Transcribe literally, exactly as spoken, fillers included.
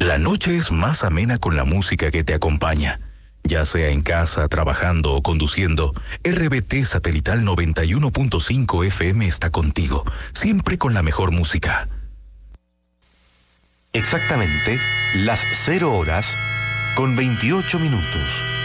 La noche es más amena con la música que te acompaña. Ya sea en casa, trabajando o conduciendo, R B T Satelital noventa y uno punto cinco F M está contigo, siempre con la mejor música. Exactamente las cero horas con veintiocho minutos.